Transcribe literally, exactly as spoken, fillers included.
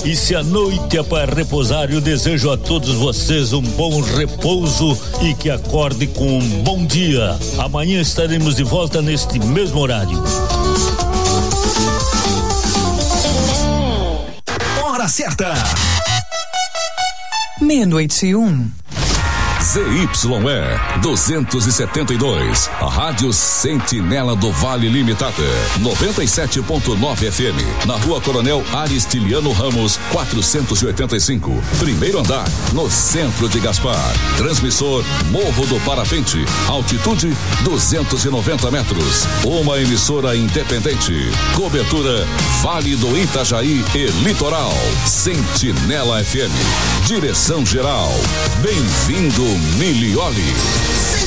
E se a noite é para repousar, eu desejo a todos vocês um bom repouso e que acorde com um bom dia. Amanhã estaremos de volta neste mesmo horário. Hora certa. Meia-noite e um. Z Y E duzentos e setenta e dois, a Rádio Sentinela do Vale Limitada, noventa e sete ponto nove F M, na Rua Coronel Aristiliano Ramos, quatrocentos e oitenta e cinco, primeiro andar, no centro de Gaspar. Transmissor Morro do Parapente, altitude duzentos e noventa metros. Uma emissora independente. Cobertura Vale do Itajaí e Litoral. Sentinela F M. Direção geral. Bem-vindo, Milioli.